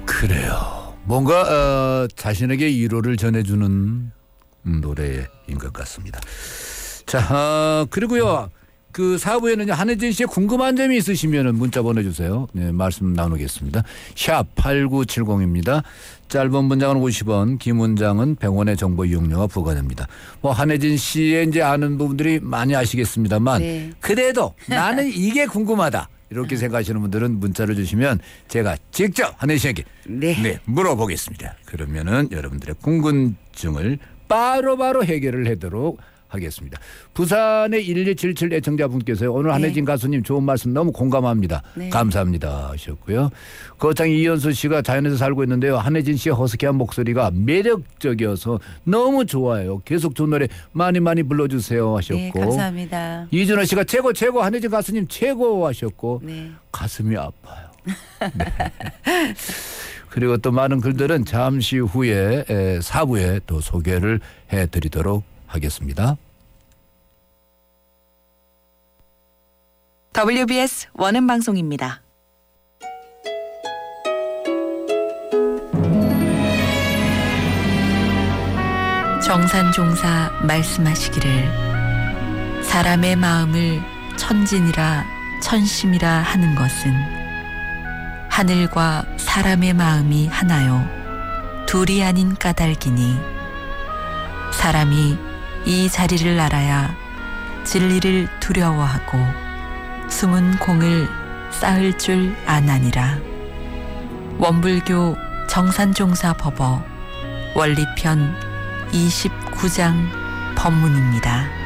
그래요. 뭔가 자신에게 위로를 전해주는 노래인 것 같습니다. 자, 그리고요. 그 4부에는 한혜진 씨의 궁금한 점이 있으시면 문자 보내주세요. 네, 말씀 나누겠습니다. 샵 8970입니다. 짧은 문장은 50원, 긴 문장은 100원의 정보 이용료가 부과됩니다. 뭐 한혜진 씨의 이제 아는 부분들이 많이 아시겠습니다만 네. 그래도 나는 이게 궁금하다. 이렇게 생각하시는 분들은 문자를 주시면 제가 직접 한혜진 씨에게 네, 물어보겠습니다. 그러면은 여러분들의 궁금증을 바로바로 해결을 하도록 하겠습니다. 부산의 1277 애청자분께서요. 오늘 한혜진 가수님 좋은 말씀 너무 공감합니다. 네. 감사합니다 하셨고요. 거창 이현수 씨가 자연에서 살고 있는데요. 한혜진 씨의 허스키한 목소리가 매력적이어서 너무 좋아요. 계속 좋은 노래 많이 불러주세요 하셨고. 네, 감사합니다. 이준호 씨가 최고 한혜진 가수님 최고 하셨고. 네. 가슴이 아파요. 네. 그리고 또 많은 글들은 잠시 후에 4부에 또 소개를 해드리도록 하겠습니다. WBS 원음 방송입니다. 정산종사 말씀하시기를 사람의 마음을 천진이라 천심이라 하는 것은 하늘과 사람의 마음이 하나요 둘이 아닌 까닭이니 사람이 이 자리를 알아야 진리를 두려워하고 숨은 공을 쌓을 줄 아나니라. 원불교 정산종사 법어 원리편 29장 법문입니다.